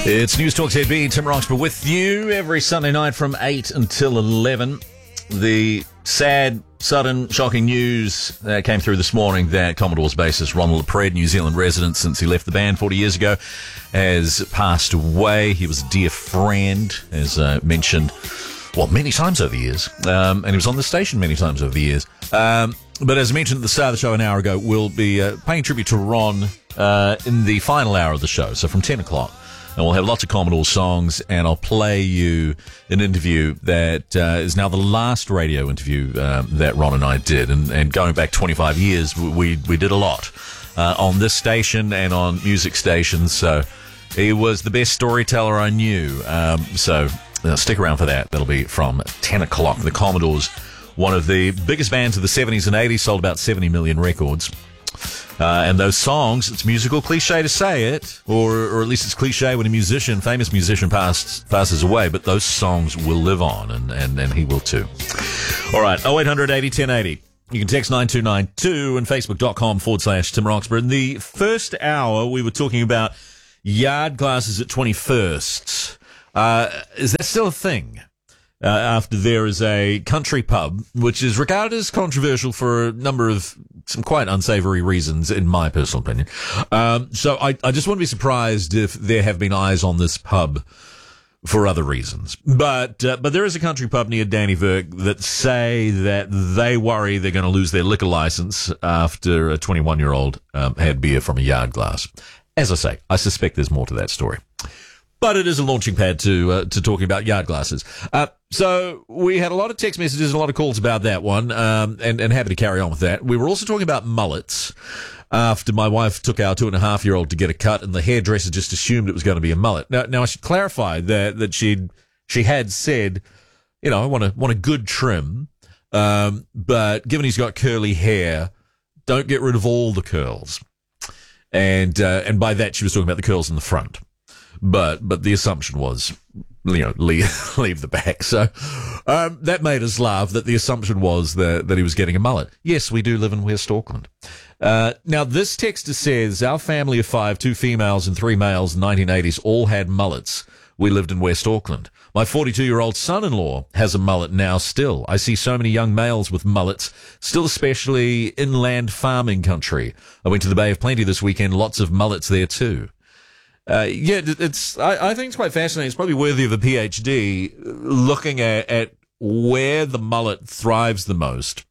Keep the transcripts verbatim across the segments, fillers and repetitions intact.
It's News Talk Z B, Tim Roxburgh with you every Sunday night from eight until eleven. The sad, sudden, shocking news that came through this morning that Commodore's bassist Ronald Lapred, New Zealand resident since he left the band forty years ago, has passed away. He was a dear friend, as uh, mentioned, well, many times over the years, um, and he was on the station many times over the years. Um, but as I mentioned at the start of the show an hour ago, we'll be uh, paying tribute to Ron uh, in the final hour of the show, so from ten o'clock. And we'll have lots of Commodore songs, and I'll play you an interview that uh, is now the last radio interview um, that Ron and I did. And, and going back twenty-five years, we we did a lot uh, on this station and on music stations. So he was the best storyteller I knew. Um, so uh, stick around for that. That'll be from ten o'clock. The Commodores, one of the biggest bands of the seventies and eighties, sold about seventy million records. Uh, and those songs, it's musical cliche to say it, or or at least it's cliche when a musician, famous musician, pass, passes away, but those songs will live on, and, and, and he will too. All right, oh eight hundred eighty ten eighty. You can text nine two nine two and facebook.com forward slash Tim Roxburgh. In the first hour, we were talking about yard classes at twenty-first. Uh, is that still a thing? Uh, after there is a country pub, which is regarded as controversial for a number of some quite unsavory reasons, in my personal opinion. Um, so I, I just wouldn't be surprised if there have been eyes on this pub for other reasons. But uh, but there is a country pub near Dannyverk that say that they worry they're going to lose their liquor license after a twenty-one-year-old um, had beer from a yard glass. As I say, I suspect there's more to that story. But it is a launching pad to uh, to talking about yard glasses. Uh, so we had a lot of text messages and a lot of calls about that one, um, and, and happy to carry on with that. We were also talking about mullets after my wife took our two-and-a-half-year-old to get a cut, and the hairdresser just assumed it was going to be a mullet. Now, now I should clarify that that she'd she had said, you know, I want a want a good trim, um, but given he's got curly hair, don't get rid of all the curls. And uh, and by that she was talking about the curls in the front. But but the assumption was, you know, leave, leave the back. So um, that made us laugh, that the assumption was that, that he was getting a mullet. Yes, we do live in West Auckland. Uh, now, this texter says, our family of five, two females and three males in the nineteen eighties, all had mullets. We lived in West Auckland. My forty-two-year-old son-in-law has a mullet now still. I see so many young males with mullets, still especially inland farming country. I went to the Bay of Plenty this weekend, lots of mullets there too. Uh, yeah, it's, I, I think it's quite fascinating. It's probably worthy of a PhD looking at, at where the mullet thrives the most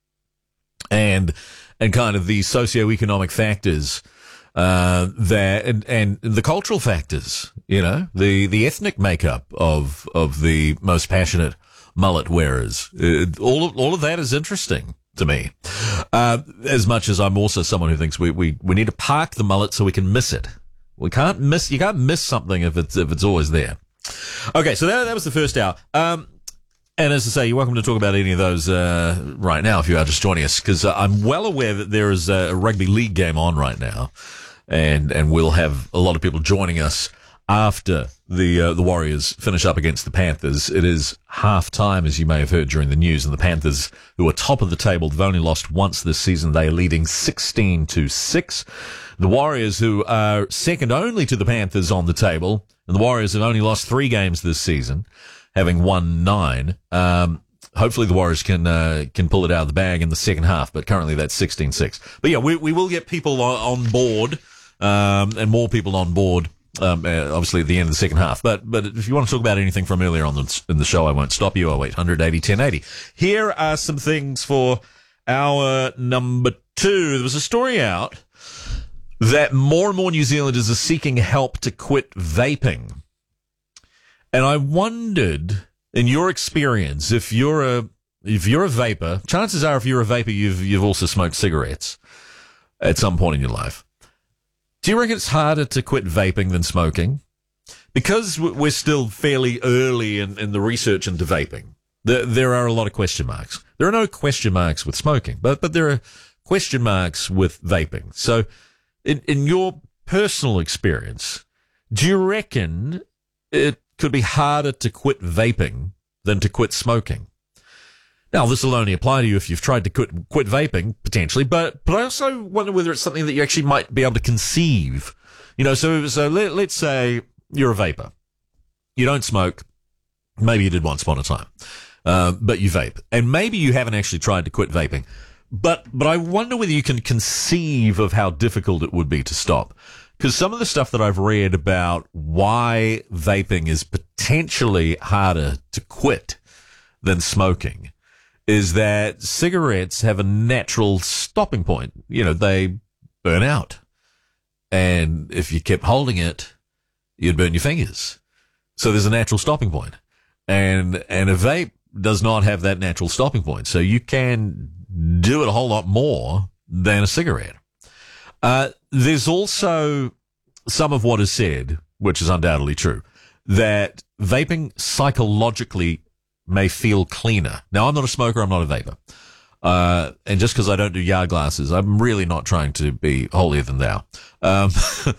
and, and kind of the socioeconomic factors, uh, that, and, and the cultural factors, you know, the, the ethnic makeup of, of the most passionate mullet wearers. Uh, all of, all of that is interesting to me. Uh, as much as I'm also someone who thinks we, we, we need to park the mullet so we can miss it. We can't miss, you can't miss something if it's, if it's always there. Okay, so that, that was the first hour. Um, and as I say, you're welcome to talk about any of those, uh, right now if you are just joining us, because uh, I'm well aware that there is a rugby league game on right now. And, and we'll have a lot of people joining us after the, uh, the Warriors finish up against the Panthers. It is half time, as you may have heard during the news, and the Panthers, who are top of the table, they've only lost once this season. They are leading sixteen to six. The Warriors, who are second only to the Panthers on the table, and the Warriors have only lost three games this season, having won nine. Um, hopefully the Warriors can uh, can pull it out of the bag in the second half, but currently that's sixteen six. But yeah, we we will get people on board, um, and more people on board, um, uh, obviously at the end of the second half. But but if you want to talk about anything from earlier on in the show, I won't stop you. oh eight hundred eighty ten eighty. Here are some things for hour number two. There was a story out that more and more New Zealanders are seeking help to quit vaping. And I wondered, in your experience, if you're a if you're a vapor, chances are if you're a vapor, you've you've also smoked cigarettes at some point in your life. Do you reckon it's harder to quit vaping than smoking? Because we're still fairly early in, in the research into vaping, there, there are a lot of question marks. There are no question marks with smoking, but but there are question marks with vaping. So In, in your personal experience, do you reckon it could be harder to quit vaping than to quit smoking? Now, this will only apply to you if you've tried to quit, quit vaping, potentially, but, but I also wonder whether it's something that you actually might be able to conceive. You know, so, so let, let's say you're a vapor you don't smoke. Maybe you did once upon a time, uh, but you vape. And maybe you haven't actually tried to quit vaping. But but I wonder whether you can conceive of how difficult it would be to stop. Because some of the stuff that I've read about why vaping is potentially harder to quit than smoking is that cigarettes have a natural stopping point. You know, they burn out. And if you kept holding it, you'd burn your fingers. So there's a natural stopping point. And and a vape does not have that natural stopping point. So you can do it a whole lot more than a cigarette. Uh, there's also some of what is said, which is undoubtedly true, that vaping psychologically may feel cleaner. Now, I'm not a smoker. I'm not a vapor. Uh, and just because I don't do yard glasses, I'm really not trying to be holier than thou. Um,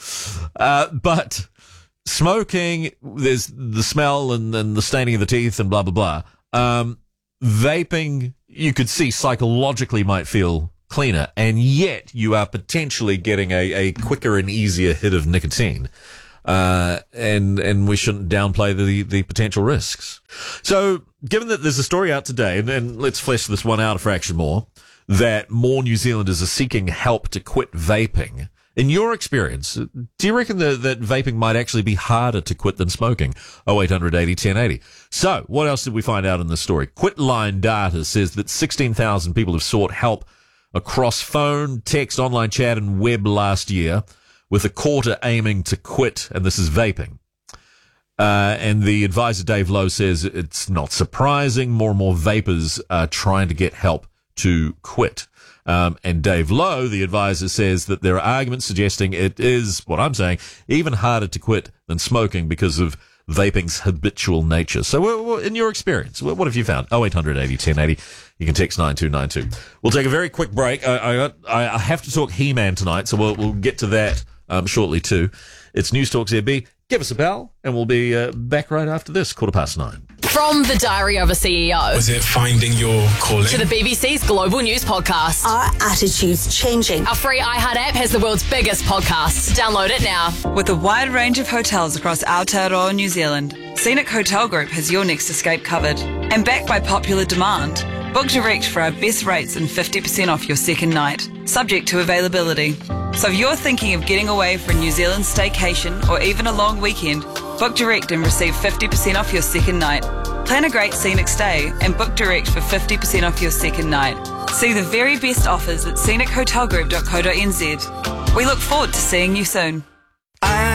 uh, but smoking, there's the smell and, and the staining of the teeth and blah, blah, blah. Um, vaping, you could see psychologically might feel cleaner, and yet you are potentially getting a, a quicker and easier hit of nicotine. Uh, and, and we shouldn't downplay the, the potential risks. So, given that there's a story out today, and, and let's flesh this one out a fraction more, that more New Zealanders are seeking help to quit vaping. In your experience, do you reckon that, that vaping might actually be harder to quit than smoking? oh eight hundred eighty ten eighty. So, what else did we find out in this story? Quitline data says that sixteen thousand people have sought help across phone, text, online chat, and web last year, with a quarter aiming to quit, and this is vaping. Uh, and the advisor, Dave Lowe, says it's not surprising. More and more vapors are trying to get help to quit. Um, and Dave Lowe, the advisor, says that there are arguments suggesting it is, what I'm saying, even harder to quit than smoking because of vaping's habitual nature. So in your experience, what have you found? oh eight hundred eighty ten eighty. You can text nine two nine two. We'll take a very quick break. I, I, I have to talk He-Man tonight, so we'll, we'll get to that um, shortly too. It's News Talk Z B. Give us a bell, and we'll be uh, back right after this, quarter past nine. From the Diary of a C E O. Was it finding your calling? To the B B C's Global News Podcast. Our attitude's changing. Our free iHeart app has the world's biggest podcasts. Download it now. With a wide range of hotels across Aotearoa, New Zealand, Scenic Hotel Group has your next escape covered. And backed by popular demand, book direct for our best rates and fifty percent off your second night, subject to availability. So if you're thinking of getting away for a New Zealand staycation or even a long weekend, book direct and receive fifty percent off your second night. Plan a great scenic stay and book direct for fifty percent off your second night. See the very best offers at scenic hotel group dot co dot n z. We look forward to seeing you soon.